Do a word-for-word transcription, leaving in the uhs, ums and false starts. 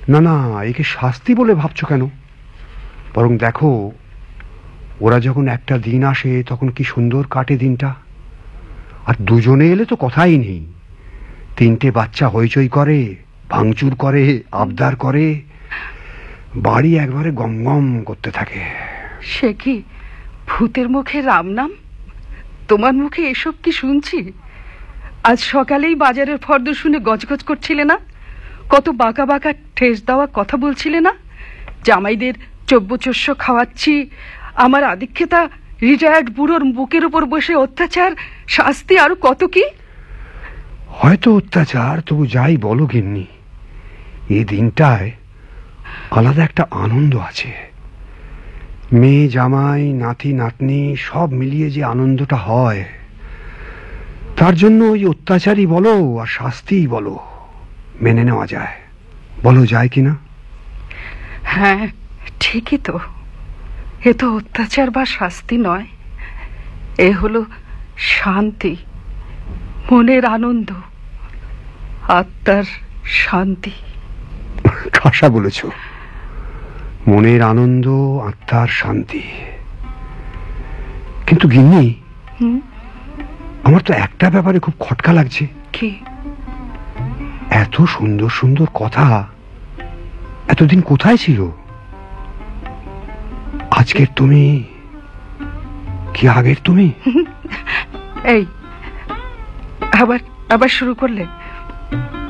না না, একে শাস্তি বলে ভাবছো কেন? বরং দেখো, ওরা যখন একটা দিন আসে তখন কি সুন্দর কাটে দিনটা। আর দুজনে এলে তো কথাই নেই, তিনটে বাচ্চা হইচই করে, ভাঙচুর করে, আবদার করে, বাড়ি একবারে গম গম করতে থাকে। সে কি ভূতের মুখে রাম নাম? তোমার মুখে এসব কি শুনছি? আজ সকালেই বাজারের ফর্দ শুনে গজগজ করছিলে না? কত বাঁকা বাঁকা ঠেস দেওয়া কথা বলছিলে না? জামাইদের চব্যচস্য খাওয়াচ্ছি, আমার আদিক্ষেতা রিটায়ার্ড বুড়োর বুকের উপর বসে অত্যাচার, শাস্তি, আরো কত কি। হয়তো অত্যাচার, তবু যাই বলো গিন্নি, এই দিনটায় আলাদা একটা আনন্দ আছে। মেয়ে জামাই নাতি নাতনি সব মিলিয়ে যে আনন্দটা হয়, তার জন্য ওই অত্যাচারই বলো আর শাস্তিই বলো মেনে নেওয়া যায়। বলো যায় কিনা? হ্যাঁ, ঠিকই তো। এ তো অত্যাচার বা শাস্তি নয়, এ হলো শান্তি, মনের আনন্দ, আত্মার শান্তি। খাসা বলেছ, মনের আনন্দ, আত্মার শান্তি। কিন্তু গিন্নি, আমার তো একটা ব্যাপারে খুব খটকা লাগছে। কি? এত সুন্দর সুন্দর কথা এতদিন কোথায় ছিল? আজকের তুমি কি আগের তুমি? এই আবার আবার শুরু করলে?